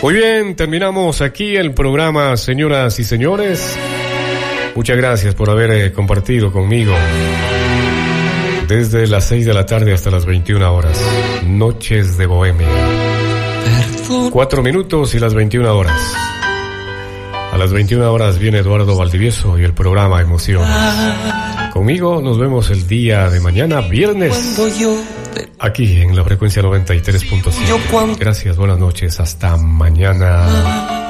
Muy bien, terminamos aquí el programa, señoras y señores. Muchas gracias por haber compartido conmigo desde las 6 de la tarde hasta las 21 horas. Noches de Bohemia. 4 minutos y las 21 horas. A las 21 horas viene Eduardo Valdivieso y el programa Emociones. Conmigo nos vemos el día de mañana, viernes, aquí en la frecuencia 93.5. Gracias, buenas noches, hasta mañana.